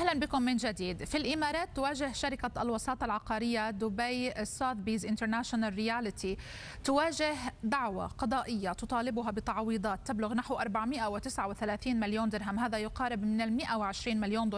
أهلا بكم من جديد. في الإمارات تواجه شركة الوساطة العقارية دبي سوثبيز انترناشونال رياليتي تواجه دعوى قضائية تطالبها بتعويضات تبلغ نحو 439 مليون درهم، هذا يقارب من $120 مليون